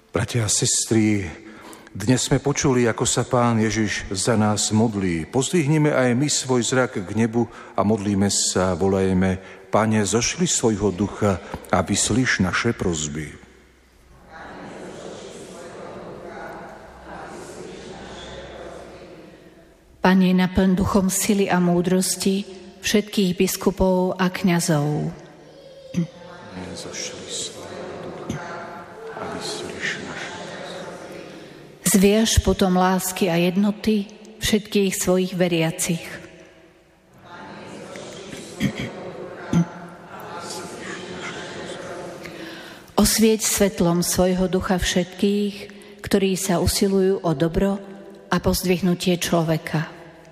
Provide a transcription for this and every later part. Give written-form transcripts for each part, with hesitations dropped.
Bratia a sestry, dnes sme počuli, ako sa Pán Ježiš za nás modlí. Pozdvihnime aj my svoj zrak k nebu a modlíme sa, volajme: Pane, zošli svojho ducha a vyslíš naše prosby. Pane, naplň duchom sily a múdrosti všetkých biskupov a kňazov. Zviaž potom lásky a jednoty všetkých svojich veriacich. Osvieť svetlom svojho ducha všetkých, ktorí sa usilujú o dobro a pozdvihnutie človeka.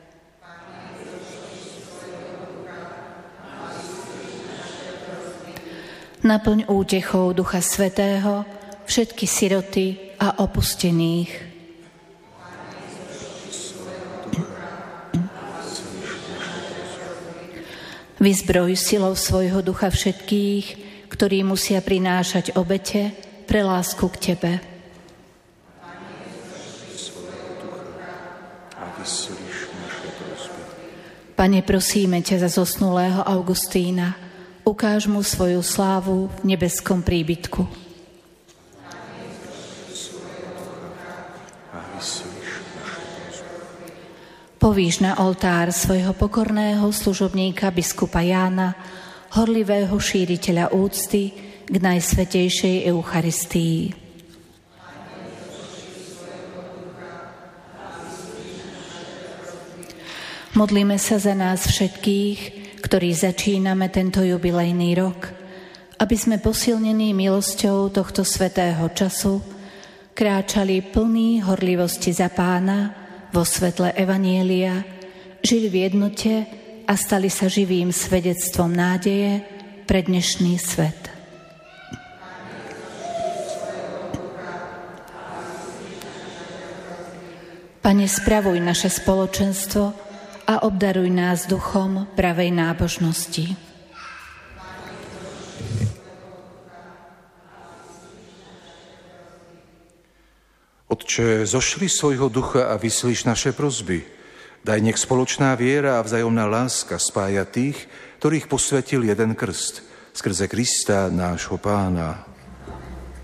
Naplň útechou Ducha Svätého všetky siroty a opustených. Vyzbroj silou svojho ducha všetkých, ktorí musia prinášať obete pre lásku k Tebe. Pane, prosíme ťa za zosnulého Augustína, ukáž mu svoju slávu v nebeskom príbytku. Povíš na oltár svojho pokorného služobníka biskupa Jána, horlivého šíriteľa úcty k najsvätejšej Eucharistii. Modlíme sa za nás všetkých, ktorí začíname tento jubilejný rok, aby sme posilnení milosťou tohto svätého času kráčali plní horlivosti za Pána vo svetle Evanielia, žili v jednote a stali sa živým svedectvom nádeje pre dnešný svet. Pane, spravuj naše spoločenstvo a obdaruj nás duchom pravej nábožnosti. Otče, zošli svojho ducha a vyslíš naše prosby. Daj, nech spoločná viera a vzájomná láska spája tých, ktorých posvetil jeden krst, skrze Krista, nášho Pána.